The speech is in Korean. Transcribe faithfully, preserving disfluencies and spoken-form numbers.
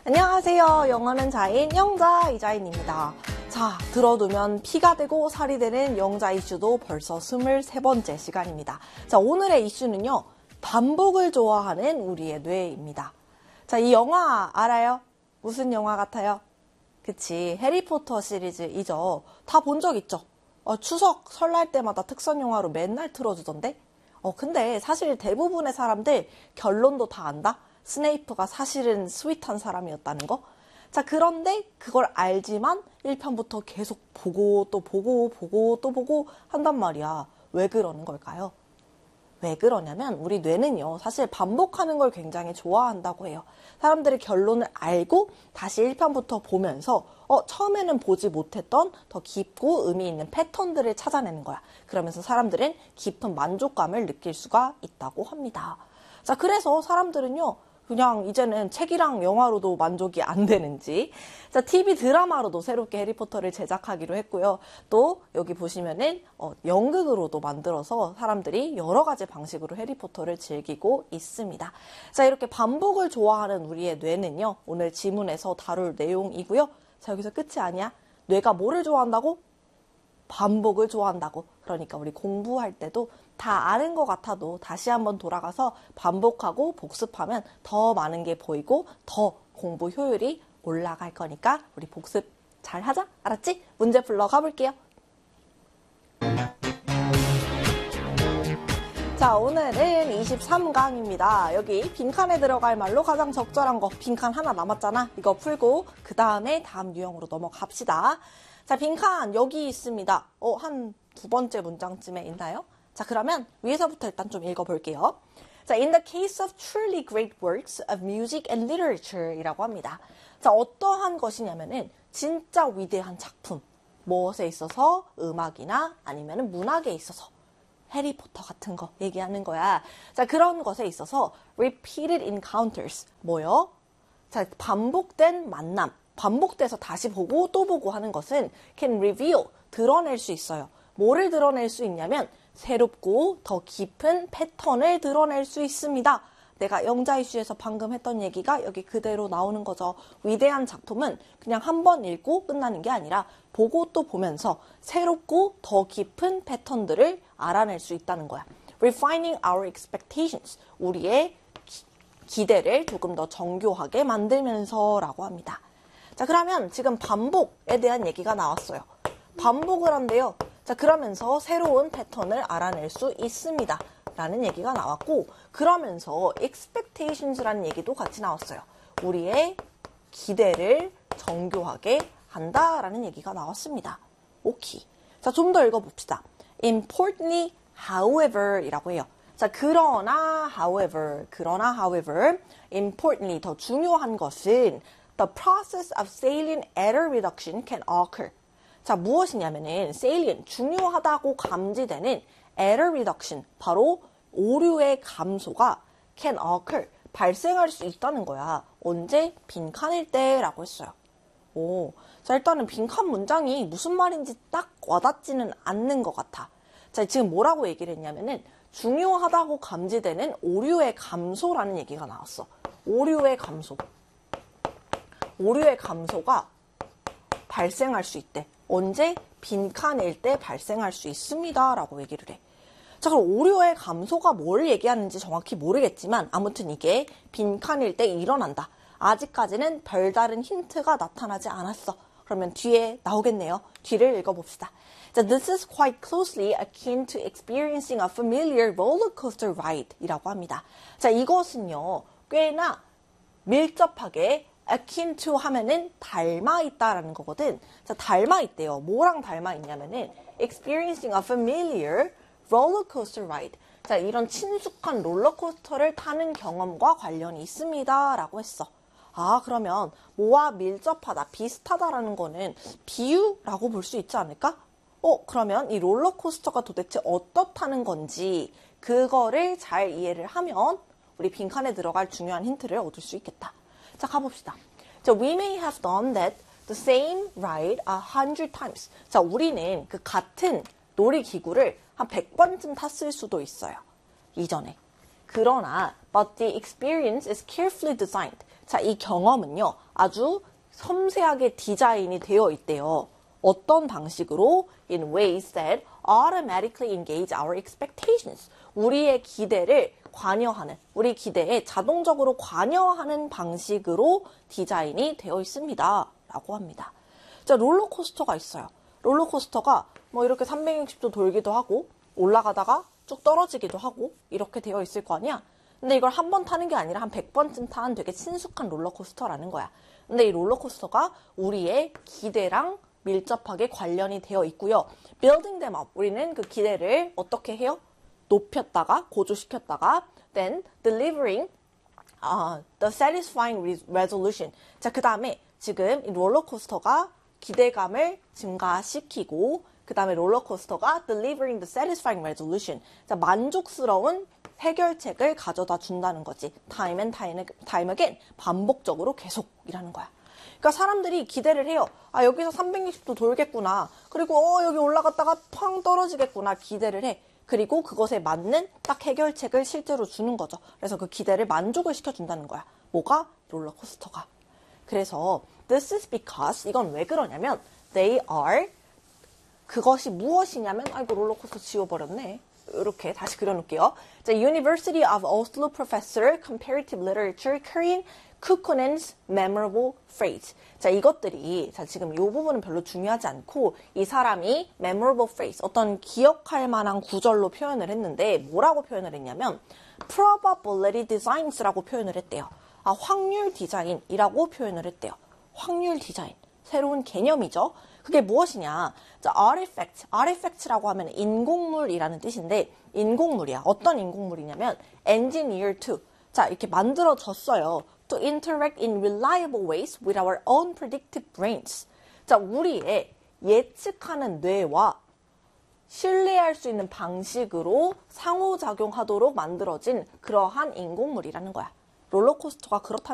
안녕하세요. 영어는 자인 영자 이자인입니다. 자, 들어두면 피가 되고 살이 되는 영자 이슈도 벌써 스물세 번째 시간입니다. 자, 오늘의 이슈는요. 반복을 좋아하는 우리의 뇌입니다. 자, 이 영화 알아요? 무슨 영화 같아요? 그치, 해리포터 시리즈이죠. 다 본 적 있죠? 어, 추석, 설날 때마다 특선 영화로 맨날 틀어주던데? 어, 근데 사실 대부분의 사람들 결론도 다 안다? 스네이프가 사실은 스윗한 사람이었다는 거? 자, 그런데 그걸 알지만 일 편부터 계속 보고 또 보고 보고 또 보고 한단 말이야. 왜 그러는 걸까요? 왜 그러냐면 우리 뇌는요, 사실 반복하는 걸 굉장히 좋아한다고 해요. 사람들이 결론을 알고 다시 일 편부터 보면서 어, 처음에는 보지 못했던 더 깊고 의미 있는 패턴들을 찾아내는 거야. 그러면서 사람들은 깊은 만족감을 느낄 수가 있다고 합니다. 자, 그래서 사람들은요, 그냥 이제는 책이랑 영화로도 만족이 안 되는지, 자, 티비 드라마로도 새롭게 해리포터를 제작하기로 했고요. 또 여기 보시면은 어, 연극으로도 만들어서 사람들이 여러 가지 방식으로 해리포터를 즐기고 있습니다. 자, 이렇게 반복을 좋아하는 우리의 뇌는요, 오늘 지문에서 다룰 내용이고요. 자, 여기서 끝이 아니야. 뇌가 뭐를 좋아한다고? 반복을 좋아한다고. 그러니까 우리 공부할 때도 다 아는 것 같아도 다시 한번 돌아가서 반복하고 복습하면 더 많은 게 보이고 더 공부 효율이 올라갈 거니까 우리 복습 잘 하자. 알았지? 문제 풀러 가볼게요. 자, 오늘은 이십삼 강입니다. 여기 빈칸에 들어갈 말로 가장 적절한 거, 빈칸 하나 남았잖아. 이거 풀고 그 다음에 다음 유형으로 넘어갑시다. 자, 빈칸 여기 있습니다. 어, 한 두 번째 문장쯤에 있나요? 자, 그러면 위에서부터 일단 좀 읽어볼게요. 자, in the case of truly great works of music and literature 이라고 합니다. 자, 어떠한 것이냐면은 진짜 위대한 작품, 무엇에 있어서 음악이나 아니면 문학에 있어서 해리포터 같은 거 얘기하는 거야. 자, 그런 것에 있어서 repeated encounters, 뭐요? 자, 반복된 만남, 반복돼서 다시 보고 또 보고 하는 것은 can reveal, 드러낼 수 있어요. 뭐를 드러낼 수 있냐면 새롭고 더 깊은 패턴을 드러낼 수 있습니다. 내가 영자 이슈에서 방금 했던 얘기가 여기 그대로 나오는 거죠. 위대한 작품은 그냥 한 번 읽고 끝나는 게 아니라 보고 또 보면서 새롭고 더 깊은 패턴들을 알아낼 수 있다는 거야. Refining our expectations, 우리의 기, 기대를 조금 더 정교하게 만들면서 라고 합니다. 자, 그러면 지금 반복에 대한 얘기가 나왔어요. 반복을 한대요. 자, 그러면서 새로운 패턴을 알아낼 수 있습니다. 라는 얘기가 나왔고, 그러면서 expectations라는 얘기도 같이 나왔어요. 우리의 기대를 정교하게 한다라는 얘기가 나왔습니다. 오케이. 자, 좀 더 읽어봅시다. Importantly, however 이라고 해요. 자, 그러나, however, 그러나, however, importantly, 더 중요한 것은 the process of salient error reduction can occur. 자, 무엇이냐면은 salient, 중요하다고 감지되는 error reduction, 바로 오류의 감소가 can occur, 발생할 수 있다는 거야. 언제? 빈칸일 때라고 했어요. 오, 자, 일단은 빈칸 문장이 무슨 말인지 딱 와닿지는 않는 것 같아. 자, 지금 뭐라고 얘기를 했냐면은 중요하다고 감지되는 오류의 감소라는 얘기가 나왔어. 오류의 감소. 오류의 감소가 발생할 수 있대. 언제? 빈칸일 때 발생할 수 있습니다. 라고 얘기를 해. 자, 그럼 오류의 감소가 뭘 얘기하는지 정확히 모르겠지만 아무튼 이게 빈칸일 때 일어난다. 아직까지는 별다른 힌트가 나타나지 않았어. 그러면 뒤에 나오겠네요. 뒤를 읽어봅시다. 자, this is quite closely akin to experiencing a familiar roller coaster ride 이라고 합니다. 자, 이것은요, 꽤나 밀접하게 akin to 하면은 닮아 있다라는 거거든. 자, 닮아 있대요. 뭐랑 닮아 있냐면은 experiencing a familiar roller coaster ride. 자, 이런 친숙한 롤러코스터를 타는 경험과 관련이 있습니다. 라고 했어. 아, 그러면 뭐와 밀접하다, 비슷하다라는 거는 비유라고 볼 수 있지 않을까? 어, 그러면 이 롤러코스터가 도대체 어떻다는 건지 그거를 잘 이해를 하면 우리 빈칸에 들어갈 중요한 힌트를 얻을 수 있겠다. 자, 가봅시다. 자, we may have done that the same ride a hundred times. 자, 우리는 그 같은 놀이기구를 한 백 번쯤 탔을 수도 있어요. 이전에. 그러나, but the experience is carefully designed. 자, 이 경험은요, 아주 섬세하게 디자인이 되어 있대요. 어떤 방식으로? In ways that automatically engage our expectations. 우리의 기대를 관여하는, 우리 기대에 자동적으로 관여하는 방식으로 디자인이 되어 있습니다. 라고 합니다. 자, 롤러코스터가 있어요. 롤러코스터가 뭐 이렇게 삼백육십 도 돌기도 하고, 올라가다가 쭉 떨어지기도 하고, 이렇게 되어 있을 거 아니야? 근데 이걸 한 번 타는 게 아니라 한 백 번쯤 탄 되게 친숙한 롤러코스터라는 거야. 근데 이 롤러코스터가 우리의 기대랑 밀접하게 관련이 되어 있고요. Building them up. 우리는 그 기대를 어떻게 해요? 높였다가, 고조시켰다가, then delivering uh, the satisfying resolution. 자, 그 다음에 지금 이 롤러코스터가 기대감을 증가시키고, 그 다음에 롤러코스터가 delivering the satisfying resolution. 자, 만족스러운 해결책을 가져다 준다는 거지. Time and time, time again. 반복적으로 계속이라는 거야. 그러니까 사람들이 기대를 해요. 아, 여기서 삼백육십 도 돌겠구나. 그리고 어, 여기 올라갔다가 팡 떨어지겠구나. 기대를 해. 그리고 그것에 맞는 딱 해결책을 실제로 주는 거죠. 그래서 그 기대를 만족을 시켜준다는 거야. 뭐가? 롤러코스터가. 그래서 this is because 이건 왜 그러냐면 they are 그것이 무엇이냐면 아이고 롤러코스터 지워버렸네. 이렇게 다시 그려놓을게요. 자, University of Oslo Professor Comparative Literature Korean Kukkonen's memorable phrase. 자, 이것들이, 자, 지금 이 부분은 별로 중요하지 않고, 이 사람이 memorable phrase, 어떤 기억할 만한 구절로 표현을 했는데, 뭐라고 표현을 했냐면, probability designs라고 표현을 했대요. 아, 확률 디자인이라고 표현을 했대요. 확률 디자인. 새로운 개념이죠. 그게 무엇이냐? 자, artifact. artifact라고 하면 인공물이라는 뜻인데, 인공물이야. 어떤 인공물이냐면, engineer to. 자, 이렇게 만들어졌어요. To interact in reliable ways with our own predictive brains. 자, 우리의 예측하는 뇌와 신뢰할 수 있는 방식으로 상호작용하도록 만들어진 그러한 인공물이라는 거야. 롤러코스터가 그렇다면